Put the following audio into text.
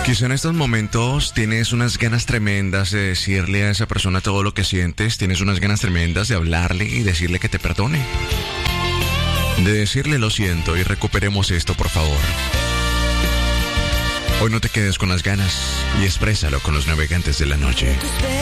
Quizá en estos momentos tienes unas ganas tremendas de decirle a esa persona todo lo que sientes, tienes unas ganas tremendas de hablarle y decirle que te perdone. De decirle lo siento y recuperemos esto, por favor. Hoy no te quedes con las ganas y exprésalo con los navegantes de la noche.